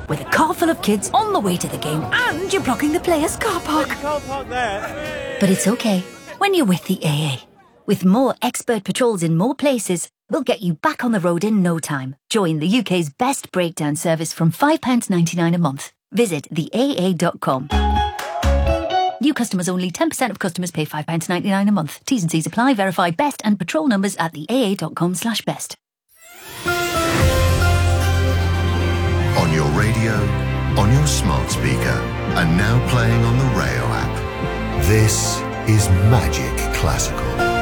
with a car full of kids on the way to the game and you're blocking the players' car park. You can't park there. But it's okay when you're with the AA. With more expert patrols in more places, we'll get you back on the road in no time. Join the UK's best breakdown service from £5.99 a month. Visit theaa.com. New customers only. 10% of customers pay £5.99 a month. T's and C's apply. Verify best and patrol numbers at theaa.com/best. On your radio, on your smart speaker, and now playing on the Rayo app. This is Magic Classical.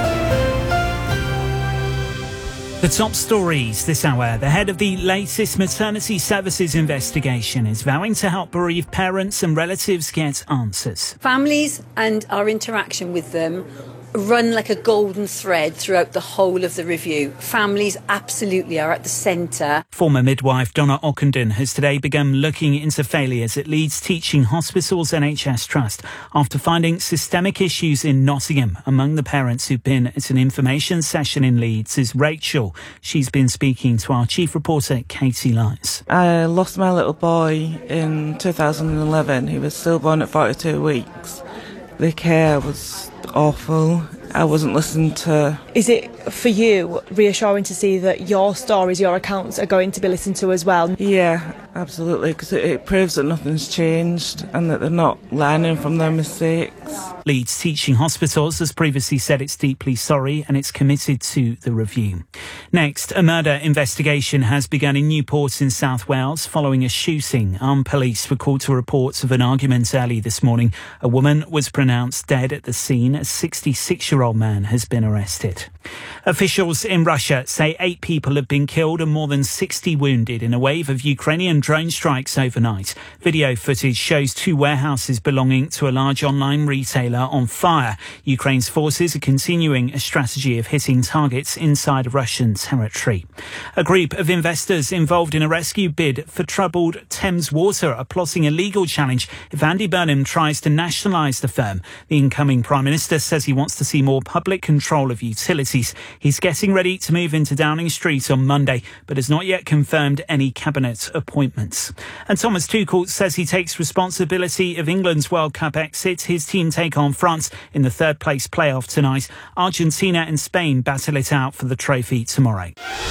The top stories this hour. The head of the latest maternity services investigation is vowing to help bereaved parents and relatives get answers. Families and our interaction with them run like a golden thread throughout the whole of the review. Families absolutely are at the centre. Former midwife Donna Ockenden has today begun looking into failures at Leeds Teaching Hospitals NHS Trust after finding systemic issues in Nottingham. Among the parents who've been at an information session in Leeds is Rachel. She's been speaking to our chief reporter, Katie Lyons. I lost my little boy in 2011. He was stillborn at 42 weeks. The care was awful. I wasn't listened to. Is it, for you, reassuring to see that your stories, your accounts are going to be listened to as well? Yeah, absolutely, because it proves that nothing's changed and that they're not learning from their mistakes. Leeds Teaching Hospitals has previously said it's deeply sorry and it's committed to the review. Next, a murder investigation has begun in Newport in South Wales following a shooting. Armed police were called to reports of an argument early this morning. A woman was pronounced dead at the scene. A 66-year-old man has been arrested. Officials in Russia say 8 people have been killed and more than 60 wounded in a wave of Ukrainian drone strikes overnight. Video footage shows 2 warehouses belonging to a large online retailer on fire. Ukraine's forces are continuing a strategy of hitting targets inside Russian territory. A group of investors involved in a rescue bid for troubled Thames Water are plotting a legal challenge if Andy Burnham tries to nationalise the firm. The incoming Prime Minister says he wants to see more public control of utilities. He's getting ready to move into Downing Street on Monday, but has not yet confirmed any cabinet appointments. And Thomas Tuchel says he takes responsibility of England's World Cup exit. His team take on France in the third-place playoff tonight. Argentina and Spain battle it out for the trophy tomorrow.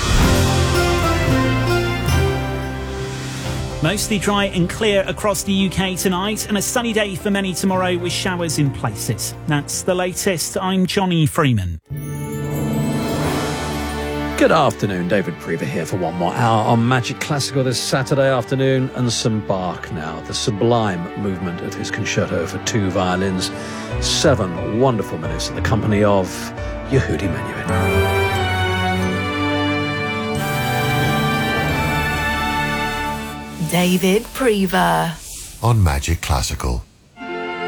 Mostly dry and clear across the UK tonight and a sunny day for many tomorrow with showers in places. That's the latest. I'm Johnny Freeman. Good afternoon, David Prever here for one more hour on Magic Classical this Saturday afternoon, and some Bach now, the sublime movement of his concerto for 2 violins, 7 wonderful minutes in the company of Yehudi Menuhin. David Prever on Magic Classical.